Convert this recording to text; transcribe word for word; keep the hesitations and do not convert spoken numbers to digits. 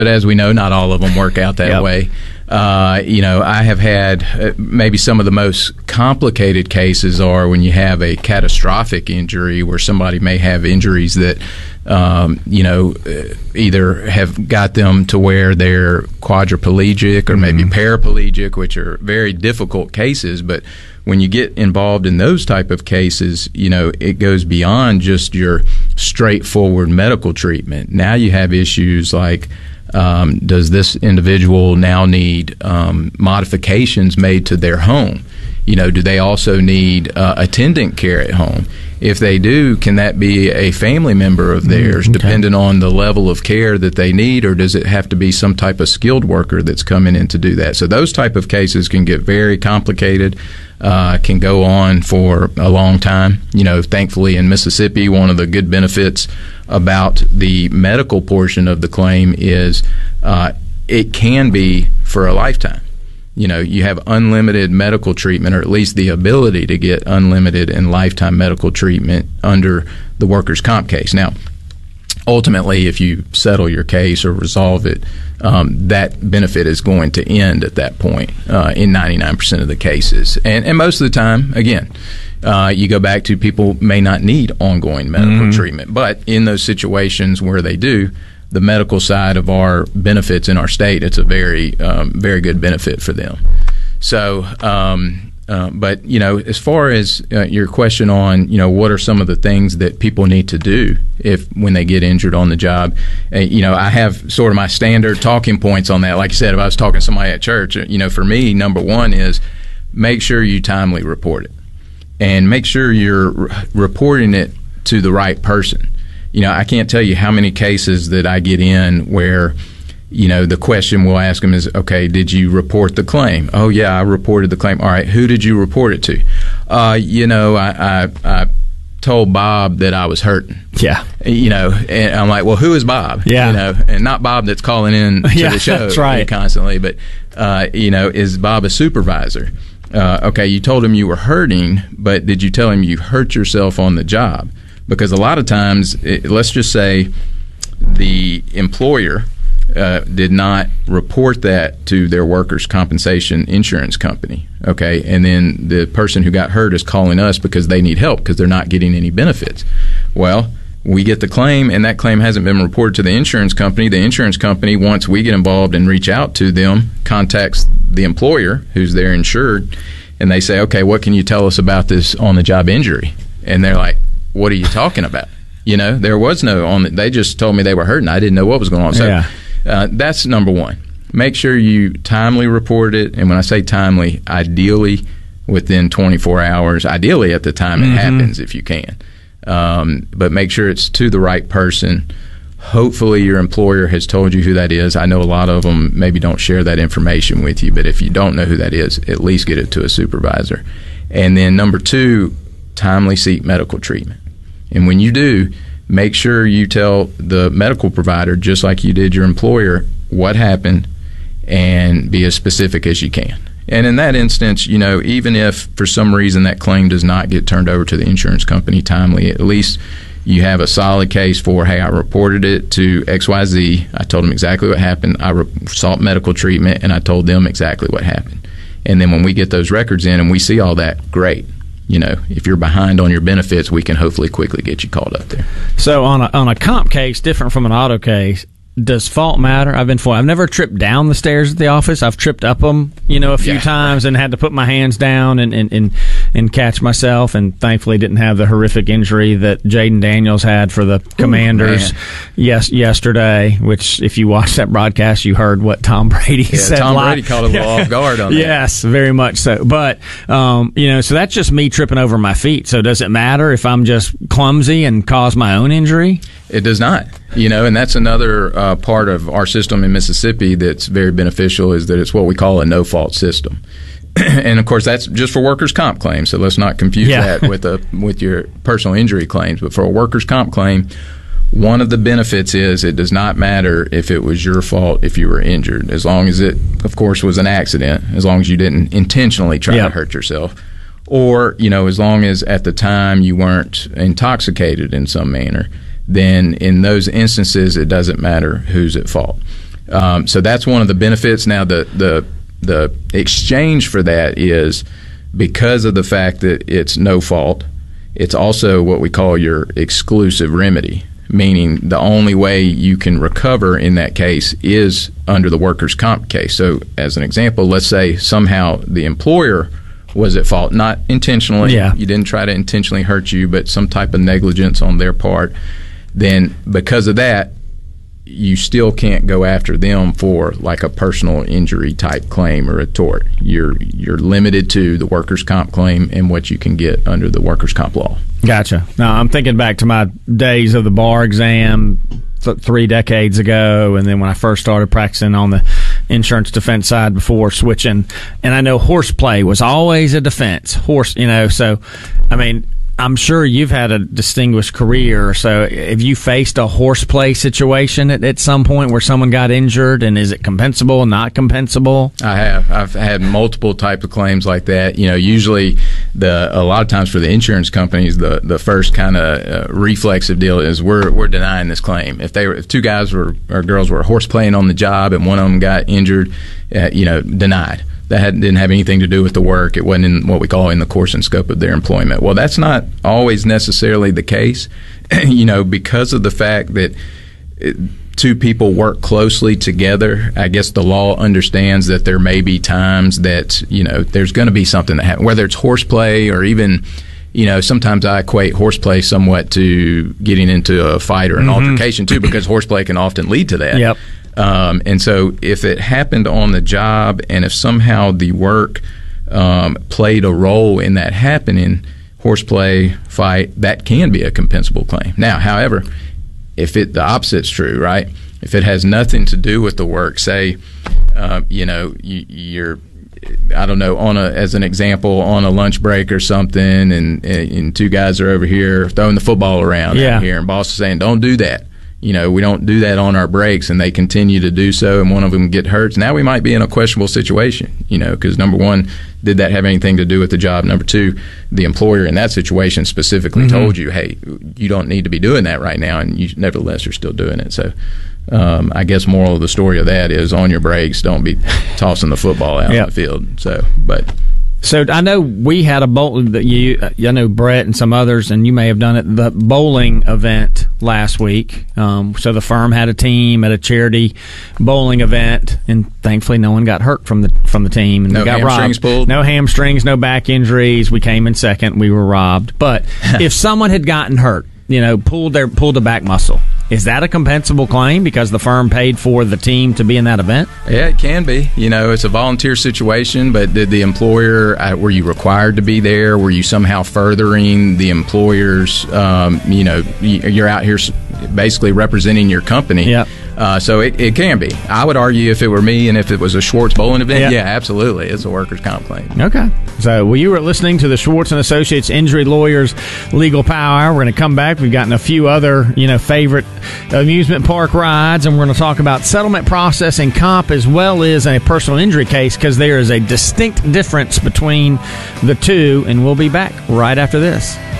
But as we know, not all of them work out that Yep. way. Uh, you know, I have had uh, maybe some of the most complicated cases are when you have a catastrophic injury where somebody may have injuries that, um, you know, uh, either have got them to where they're quadriplegic or maybe mm-hmm. paraplegic, which are very difficult cases. But when you get involved in those type of cases, you know, it goes beyond just your straightforward medical treatment. Now you have issues like, Um, does this individual now need um, modifications made to their home? You know, do they also need uh, attendant care at home? If they do, can that be a family member of theirs, mm, okay. depending on the level of care that they need, or does it have to be some type of skilled worker that's coming in to do that? So those type of cases can get very complicated, uh, can go on for a long time. You know, thankfully in Mississippi, one of the good benefits about the medical portion of the claim is uh, it can be for a lifetime. You know, you have unlimited medical treatment, or at least the ability to get unlimited and lifetime medical treatment under the workers' comp case. Now, ultimately, if you settle your case or resolve it, um, that benefit is going to end at that point uh, in ninety-nine percent of the cases. And, and most of the time, again, uh, you go back to people may not need ongoing medical mm-hmm. treatment. But in those situations where they do, the medical side of our benefits in our state, it's a very, um, very good benefit for them. So, um, uh, but, you know, as far as uh, your question on, you know, what are some of the things that people need to do if when they get injured on the job, uh, you know, I have sort of my standard talking points on that. Like I said, if I was talking to somebody at church, you know, for me, number one is make sure you timely report it and make sure you're re- reporting it to the right person. You know, I can't tell you how many cases that I get in where, you know, the question we'll ask them is, okay, did you report the claim? Oh, yeah, I reported the claim. All right, who did you report it to? Uh, you know, I, I, I told Bob that I was hurting. Yeah. You know, and I'm like, well, who is Bob? Yeah. You know, and not Bob that's calling in to yeah, the show that's right. constantly, but, uh, you know, is Bob a supervisor? Uh, okay, you told him you were hurting, but did you tell him you hurt yourself on the job? Because a lot of times, it, let's just say the employer uh, did not report that to their workers' compensation insurance company, okay? And then the person who got hurt is calling us because they need help because they're not getting any benefits. Well, we get the claim, and that claim hasn't been reported to the insurance company. The insurance company, once we get involved and reach out to them, contacts the employer who's their insured, and they say, okay, what can you tell us about this on-the-job injury? And they're like, what are you talking about? You know, there was no on. The, they just told me they were hurting. I didn't know what was going on. So yeah. uh, that's number one. Make sure you timely report it. And when I say timely, ideally within twenty-four hours, ideally at the time mm-hmm. it happens if you can. Um, but make sure it's to the right person. Hopefully your employer has told you who that is. I know a lot of them maybe don't share that information with you, but if you don't know who that is, at least get it to a supervisor. And then number two, timely seek medical treatment. And when you do, make sure you tell the medical provider, just like you did your employer, what happened and be as specific as you can. And in that instance, you know, even if for some reason that claim does not get turned over to the insurance company timely, at least you have a solid case for, hey, I reported it to X Y Z. I told them exactly what happened. I re- sought medical treatment, and I told them exactly what happened. And then when we get those records in and we see all that, great. You know, if you're behind on your benefits, we can hopefully quickly get you called up there. So on a on a comp case, different from an auto case, does fault matter? I've been for I've never tripped down the stairs at the office. I've tripped up them, you know, a few yeah, times right. and had to put my hands down and, and, and, and catch myself, and thankfully didn't have the horrific injury that Jaden Daniels had for the Commanders Ooh, yes yesterday, which if you watched that broadcast, you heard what Tom Brady yeah, said. Tom live. Brady caught a little off guard on that. Yes, very much so. But, um, you know, so that's just me tripping over my feet. So does it matter if I'm just clumsy and cause my own injury? It does not. You know, and that's another uh, part of our system in Mississippi that's very beneficial, is that it's what we call a no-fault system. And, of course, that's just for workers' comp claims, so let's not confuse yeah. that with a with your personal injury claims. But for a workers' comp claim, one of the benefits is it does not matter if it was your fault if you were injured, as long as it, of course, was an accident, as long as you didn't intentionally try yeah. to hurt yourself. Or, you know, as long as at the time you weren't intoxicated in some manner, then in those instances it doesn't matter who's at fault. Um, so that's one of the benefits. Now, the, the the exchange for that is because of the fact that it's no fault, it's also what we call your exclusive remedy, meaning the only way you can recover in that case is under the workers' comp case. So as an example, let's say somehow the employer was at fault, not intentionally. Yeah. You didn't try to intentionally hurt you, but some type of negligence on their part. Then because of that, you still can't go after them for like a personal injury type claim or a tort. You're you're limited to the workers' comp claim and what you can get under the workers' comp law. Gotcha. Now, I'm thinking back to my days of the bar exam th- three decades ago, and then when I first started practicing on the insurance defense side before switching. And I know horseplay was always a defense. Horse, you know, so, I mean, I'm sure you've had a distinguished career. So have you faced a horseplay situation at, at some point where someone got injured, and is it compensable, not compensable? I have. I've had multiple type of claims like that. You know, usually the a lot of times for the insurance companies, the, the first kind of uh, reflexive deal is we're we're denying this claim. If they were, if two guys were or girls were horseplaying on the job and one of them got injured, uh, you know, denied. That had, didn't have anything to do with the work. It wasn't in what we call in the course and scope of their employment. Well, that's not always necessarily the case, you know, because of the fact that it, two people work closely together. I guess the law understands that there may be times that, you know, there's going to be something that happens, whether it's horseplay or even, you know, sometimes I equate horseplay somewhat to getting into a fight or an mm-hmm. altercation too, because horseplay can often lead to that. Yep. Um, and so if it happened on the job and if somehow the work um, played a role in that happening, horseplay, fight, that can be a compensable claim. Now, however, if it the opposite's true, right? If it has nothing to do with the work, say, uh, you know, you, you're, I don't know, on a as an example, on a lunch break or something, and, and two guys are over here throwing the football around yeah. out here, and boss is saying, don't do that. You know, we don't do that on our breaks, and they continue to do so, and one of them get hurt. Now we might be in a questionable situation, you know, because number one, did that have anything to do with the job? Number two, the employer in that situation specifically mm-hmm. told you, hey, you don't need to be doing that right now, and you nevertheless are still doing it. So um, I guess moral of the story of that is on your breaks, don't be tossing the football out yep. in the field. So, but... So I know we had a bowl that you, I know Brett and some others, and you may have done it, the bowling event last week. Um, so the firm had a team at a charity bowling event, and thankfully no one got hurt from the from the team. And no we got hamstrings robbed. pulled? No hamstrings, no back injuries. We came in second. We were robbed. But if someone had gotten hurt, you know, pulled their pulled a back muscle, is that a compensable claim because the firm paid for the team to be in that event? Yeah, it can be. You know, it's a volunteer situation, but did the employer, uh, were you required to be there? Were you somehow furthering the employer's, um, you know, you're out here basically representing your company. Yep. Uh, so it, it can be. I would argue if it were me and if it was a Schwartz bowling event, yep. yeah, absolutely. It's a workers' comp claim. Okay. So, well, you were listening to the Schwartz and Associates Injury Lawyers Legal Power Hour. We're going to come back. We've gotten a few other, you know, favorite amusement park rides, and we're going to talk about settlement process and comp as well as a personal injury case, because there is a distinct difference between the two, and we'll be back right after this.